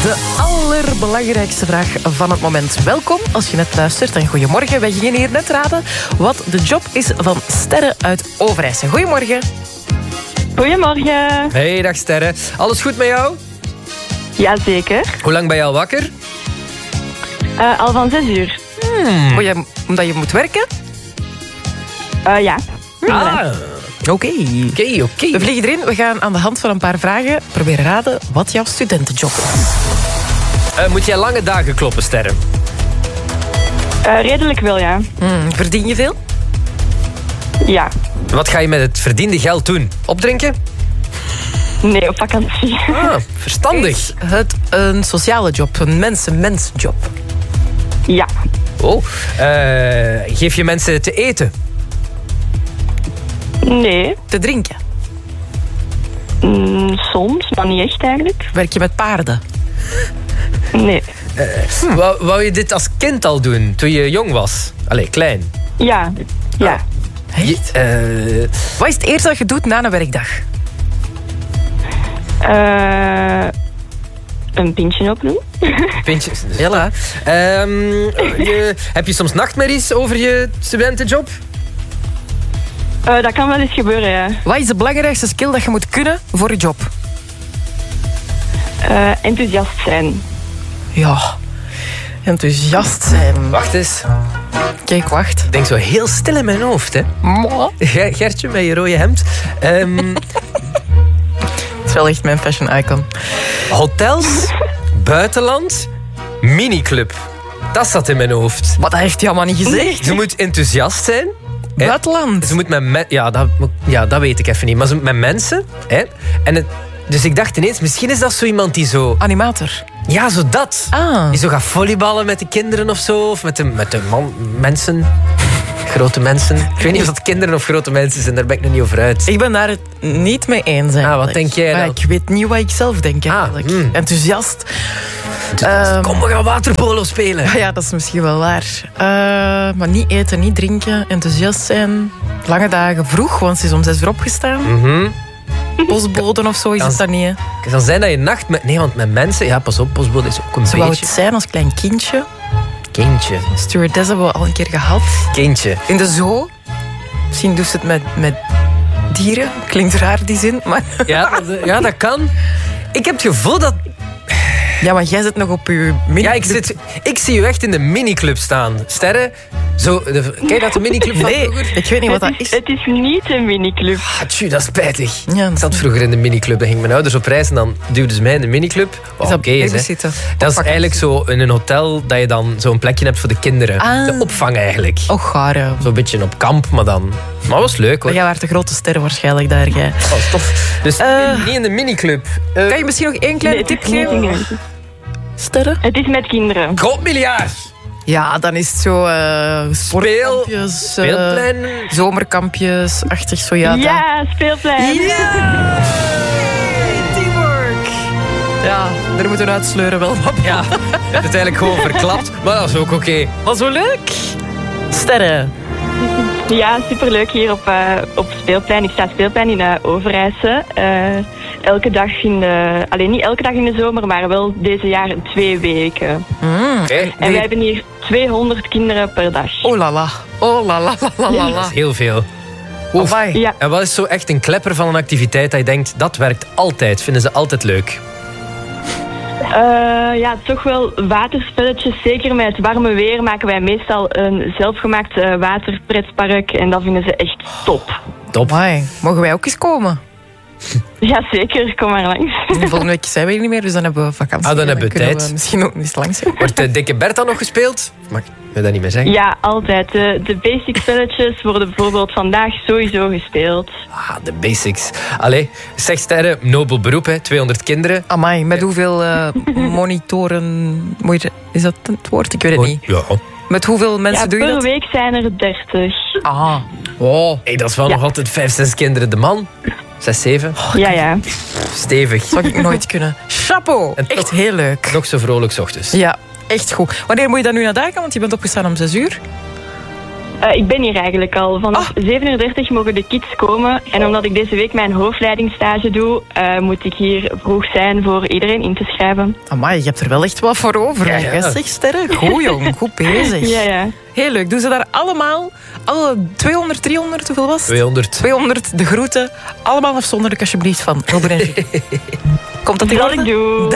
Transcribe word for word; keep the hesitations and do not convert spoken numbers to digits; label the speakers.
Speaker 1: De allerbelangrijkste vraag van het moment. Welkom als je net luistert en goedemorgen. Wij gingen hier net raden wat de job is van Sterre uit Overijssel. Goedemorgen.
Speaker 2: Goedemorgen.
Speaker 3: Hey, dag Sterre. Alles goed met jou?
Speaker 2: Jazeker.
Speaker 3: Hoe lang ben je al wakker?
Speaker 2: Uh, al van zes uur.
Speaker 1: Hmm. Oh, je, omdat je moet werken?
Speaker 2: Uh, ja.
Speaker 3: Ah,
Speaker 1: Oké.
Speaker 3: oké, oké.
Speaker 1: We vliegen erin. We gaan aan de hand van een paar vragen proberen raden wat jouw studentenjob is.
Speaker 3: Uh, moet jij lange dagen kloppen, Sterre?
Speaker 2: Uh, redelijk wel, ja.
Speaker 1: Hmm. Verdien je veel?
Speaker 2: Ja.
Speaker 3: Wat ga je met het verdiende geld doen? Opdrinken?
Speaker 2: Nee, op vakantie.
Speaker 3: Ah, verstandig.
Speaker 1: Is het een sociale job? Een mensen-mens-job?
Speaker 2: Ja.
Speaker 3: Oh, uh, geef je mensen te eten?
Speaker 2: Nee.
Speaker 1: Te drinken?
Speaker 2: Mm, soms, maar niet echt eigenlijk.
Speaker 1: Werk je met paarden?
Speaker 2: Nee.
Speaker 3: Uh, hm. wou, wou je dit als kind al doen, toen je jong was? Allee, klein.
Speaker 2: Ja. Ja.
Speaker 1: Echt?
Speaker 3: Je, uh,
Speaker 1: Wat is het eerste dat je doet na een werkdag?
Speaker 2: Uh, een pintje opdoen.
Speaker 3: Pintjes.
Speaker 1: Jella.
Speaker 3: Um, je, heb je soms nachtmerries over je studentenjob?
Speaker 2: Uh, dat kan wel eens gebeuren, ja.
Speaker 1: Wat is de belangrijkste skill dat je moet kunnen voor je job?
Speaker 2: Uh, enthousiast zijn.
Speaker 1: Ja, enthousiast zijn.
Speaker 3: Wacht eens.
Speaker 1: Kijk, wacht.
Speaker 3: Ik denk zo heel stil in mijn hoofd, hè. Ger- Gertje met je rode hemd. Um,
Speaker 1: Het is wel echt mijn fashion icon.
Speaker 3: hotels, buitenland, miniclub. Dat zat in mijn hoofd.
Speaker 1: Maar dat heeft hij allemaal niet gezegd.
Speaker 3: Ze moet enthousiast zijn. Hè.
Speaker 1: Buitenland.
Speaker 3: Ze moet met me- ja, dat, ja, dat weet ik even niet. Maar ze moet met mensen. Hè. En het, dus ik dacht ineens, misschien is dat zo iemand die zo...
Speaker 1: Animator.
Speaker 3: Ja, zo dat.
Speaker 1: Ah.
Speaker 3: Die zo gaat volleyballen met de kinderen of zo. Of met de, met de man, mensen. Grote mensen. Ik weet niet of dat kinderen of grote mensen zijn. Daar ben ik nog niet over uit.
Speaker 1: Ik ben daar het niet mee eens eigenlijk.
Speaker 3: Ah, wat denk jij
Speaker 1: Maar
Speaker 3: dan?
Speaker 1: ik weet niet wat ik zelf denk
Speaker 3: Ah,
Speaker 1: eigenlijk.
Speaker 3: hmm.
Speaker 1: Enthousiast.
Speaker 3: Dus,
Speaker 1: Ehm.
Speaker 3: kom, we gaan waterpolo spelen.
Speaker 1: Ja, dat is misschien wel waar. Uh, maar niet eten, niet drinken, enthousiast zijn. Lange dagen vroeg, want ze is om zes uur opgestaan.
Speaker 3: Mm-hmm.
Speaker 1: Postbode of zo is
Speaker 3: Als-
Speaker 1: het dan niet. Hè.
Speaker 3: Het kan zijn dat je nacht met... Nee, want met mensen... Ja, pas op, postbode is ook een
Speaker 1: Ze wou
Speaker 3: beetje...
Speaker 1: het zijn als klein kindje.
Speaker 3: Kindje.
Speaker 1: Stewardess hebben we al een keer gehad.
Speaker 3: Kindje.
Speaker 1: In de zoo. Misschien doet ze het met, met dieren. Klinkt raar, die zin. Maar
Speaker 3: Ja, dat, ja, dat kan. Ik heb het gevoel dat...
Speaker 1: ja, maar jij zit nog op je mini.
Speaker 3: Ja, ik, zit, ik zie je echt in de miniclub staan. Sterren. Zo, de, ken je dat, de miniclub van
Speaker 1: Nee,
Speaker 3: vroeger?
Speaker 1: ik weet niet wat dat
Speaker 2: Het is,
Speaker 1: is.
Speaker 2: het is niet een miniclub.
Speaker 3: Ah, tju, dat is spijtig.
Speaker 1: Ja,
Speaker 3: Ik zat vroeger in de miniclub. Dan gingen mijn ouders op reis en dan duwden ze mij in de miniclub. Wat
Speaker 1: dat
Speaker 3: oké is, hè.
Speaker 1: babysitten?
Speaker 3: Dat is
Speaker 1: Opvakken?
Speaker 3: eigenlijk zo in een hotel dat je dan zo'n plekje hebt voor de kinderen.
Speaker 1: Ah.
Speaker 3: De opvang eigenlijk.
Speaker 1: Och, gare.
Speaker 3: Zo'n beetje op kamp, maar dan... Maar was leuk, hoor.
Speaker 1: Jij waart de grote ster waarschijnlijk daar, jij.
Speaker 3: Dat was tof. Dus
Speaker 1: Eh.
Speaker 3: niet in de miniclub. Uh,
Speaker 1: Kan je misschien nog één
Speaker 2: Nee,
Speaker 1: kleine
Speaker 2: het
Speaker 1: tip
Speaker 2: is niet
Speaker 1: geven?
Speaker 2: een-
Speaker 1: Sterren?
Speaker 2: Het is met kinderen.
Speaker 3: God miljard.
Speaker 1: Ja, dan is het zo uh, sportkampjes, eh,
Speaker 3: Speelplein.
Speaker 1: zomerkampjes, achtig zo, ja. dat-
Speaker 2: Ja, speelplein.
Speaker 1: Ja! Teamwork! Ja, daar moeten we uitsleuren wel.
Speaker 3: Ja, je hebt het eigenlijk gewoon verklapt. Maar dat is ook oké.
Speaker 1: Was zo leuk. Sterren.
Speaker 2: Ja, superleuk hier op, uh, op speelplein. Ik sta speelplein in uh, Overijssel. Uh, elke dag in de... Alleen niet elke dag in de zomer, maar wel deze jaren twee weken.
Speaker 1: Mm.
Speaker 3: Oké.
Speaker 2: En wij hebben hier tweehonderd kinderen per dag.
Speaker 1: Oh la la. Oh la la la la la.
Speaker 3: Dat is heel veel.
Speaker 1: Amai.
Speaker 2: Ja,
Speaker 3: En wat is zo echt een klepper van een activiteit dat je denkt, dat werkt altijd, vinden ze altijd leuk?
Speaker 2: uh, ja, toch wel waterspelletjes. Zeker met het warme weer maken wij meestal een zelfgemaakt uh, waterpretpark. En dat vinden ze echt top.
Speaker 3: Top.
Speaker 1: Amai. Mogen wij ook eens komen?
Speaker 2: Ja, zeker. Kom maar langs.
Speaker 1: Volgende week zijn we hier niet meer, dus dan hebben we vakantie.
Speaker 3: Ah, dan
Speaker 1: En
Speaker 3: hebben we
Speaker 1: kunnen
Speaker 3: tijd.
Speaker 1: misschien ook eens langs zijn.
Speaker 3: Wordt de dikke Bertha nog gespeeld? Mag ik dat niet meer zeggen?
Speaker 2: Ja, altijd. De, de basic spelletjes worden bijvoorbeeld vandaag sowieso gespeeld.
Speaker 3: Ah, de basics. Allee, zeg Sterre, nobel beroep, hè. tweehonderd kinderen.
Speaker 1: Amai, met hoeveel uh, monitoren... Moet je- Is dat het woord? Ik weet het niet.
Speaker 3: Ja.
Speaker 1: Met hoeveel mensen
Speaker 2: Ja,
Speaker 1: doe je
Speaker 2: per
Speaker 1: dat?
Speaker 2: week zijn er dertig.
Speaker 1: Ah. Oh.
Speaker 3: Hey, dat is wel
Speaker 2: Ja.
Speaker 3: nog altijd vijf, zes kinderen de man. Zes, zeven.
Speaker 2: Ja, ja.
Speaker 3: Stevig.
Speaker 1: Zou ik nooit kunnen. Chapeau.
Speaker 3: En
Speaker 1: Echt
Speaker 3: toch-
Speaker 1: heel leuk.
Speaker 3: Nog zo vrolijk 's ochtends.
Speaker 1: Ja, echt goed. Wanneer moet je dan nu naar daar gaan? Want je bent opgestaan om zes uur.
Speaker 2: Uh, ik ben hier eigenlijk al. Vanaf oh. zeven uur dertig mogen de kids komen. En omdat ik deze week mijn hoofdleidingsstage doe, uh, moet ik hier vroeg zijn voor iedereen in te schrijven.
Speaker 1: Amai, je hebt er wel echt wat voor over. Ja, ja. Zeg, Sterre. Goed, jong. Goed bezig.
Speaker 2: Ja, ja.
Speaker 1: Heel leuk. Doen ze daar allemaal, alle tweehonderd, driehonderd, hoeveel was het?
Speaker 3: tweehonderd.
Speaker 1: tweehonderd, de groeten. Allemaal afzonderlijk alsjeblieft van Robert en Julie. Komt dat in orde?
Speaker 2: Dat ik doe.